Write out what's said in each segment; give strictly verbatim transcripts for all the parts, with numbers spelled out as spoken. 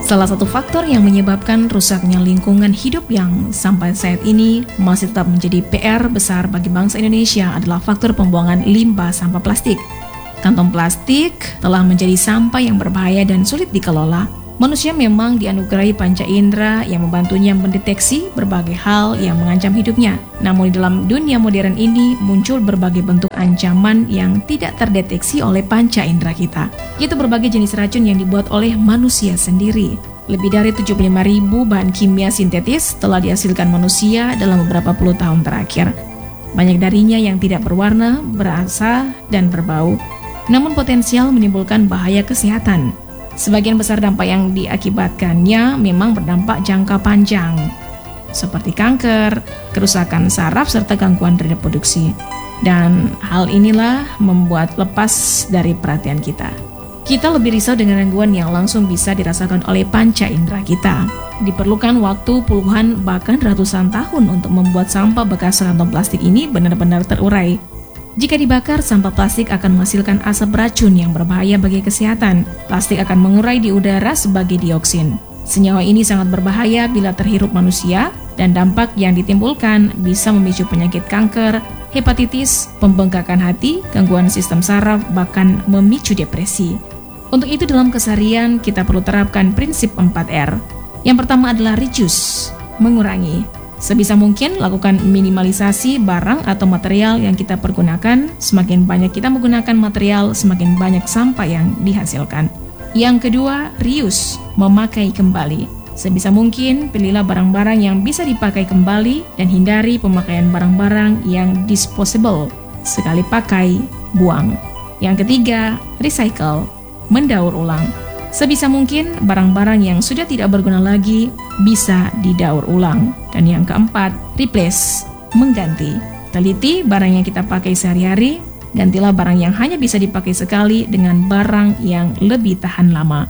Salah satu faktor yang menyebabkan rusaknya lingkungan hidup yang sampai saat ini masih tetap menjadi P R besar bagi bangsa Indonesia adalah faktor pembuangan limbah sampah plastik. Kantong plastik telah menjadi sampah yang berbahaya dan sulit dikelola. Manusia memang dianugerahi panca indera yang membantunya mendeteksi berbagai hal yang mengancam hidupnya. Namun di dalam dunia modern ini muncul berbagai bentuk ancaman yang tidak terdeteksi oleh panca indera kita, yaitu berbagai jenis racun yang dibuat oleh manusia sendiri. Lebih dari tujuh puluh lima ribu bahan kimia sintetis telah dihasilkan manusia dalam beberapa puluh tahun terakhir. Banyak darinya yang tidak berwarna, berasa, dan berbau, namun potensial menimbulkan bahaya kesehatan. Sebagian besar dampak yang diakibatkannya memang berdampak jangka panjang, seperti kanker, kerusakan saraf, serta gangguan reproduksi. Dan hal inilah membuat lepas dari perhatian kita. Kita lebih risau dengan gangguan yang langsung bisa dirasakan oleh panca indera kita. Diperlukan waktu puluhan bahkan ratusan tahun untuk membuat sampah bekas kantong plastik ini benar-benar terurai. Jika dibakar, sampah plastik akan menghasilkan asap beracun yang berbahaya bagi kesehatan. Plastik akan mengurai di udara sebagai dioksin. Senyawa ini sangat berbahaya bila terhirup manusia, dan dampak yang ditimbulkan bisa memicu penyakit kanker, hepatitis, pembengkakan hati, gangguan sistem saraf, bahkan memicu depresi. Untuk itu dalam keseharian kita perlu terapkan prinsip empat R. Yang pertama adalah reduce, mengurangi. Sebisa mungkin lakukan minimalisasi barang atau material yang kita pergunakan. Semakin banyak kita menggunakan material, semakin banyak sampah yang dihasilkan. Yang kedua, reuse, memakai kembali. Sebisa mungkin pilihlah barang-barang yang bisa dipakai kembali dan hindari pemakaian barang-barang yang disposable, sekali pakai, buang. Yang ketiga, recycle, mendaur ulang. Sebisa mungkin barang-barang yang sudah tidak berguna lagi bisa didaur ulang. Dan yang keempat, replace, mengganti. Teliti barang yang kita pakai sehari-hari, gantilah barang yang hanya bisa dipakai sekali dengan barang yang lebih tahan lama.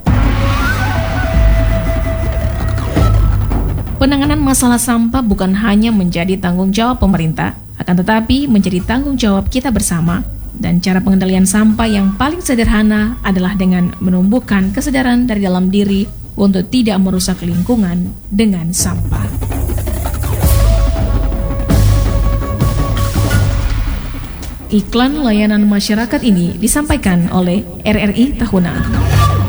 Penanganan masalah sampah bukan hanya menjadi tanggung jawab pemerintah, akan tetapi menjadi tanggung jawab kita bersama. Dan cara pengendalian sampah yang paling sederhana adalah dengan menumbuhkan kesadaran dari dalam diri untuk tidak merusak lingkungan dengan sampah. Iklan layanan masyarakat ini disampaikan oleh R R I Tahuna.